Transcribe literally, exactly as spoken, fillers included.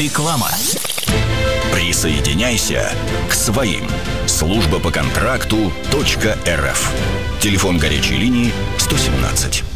Реклама. Присоединяйся к своим. Служба по контракту .рф. Телефон горячей линии сто семнадцать.